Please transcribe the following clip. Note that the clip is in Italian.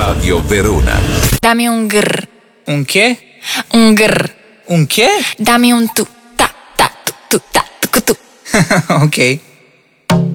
Radio Verona. Dammi un grr. Un che? Un grr. Un che? Dammi un tu ta ta tu tu ta tu tu. Ok.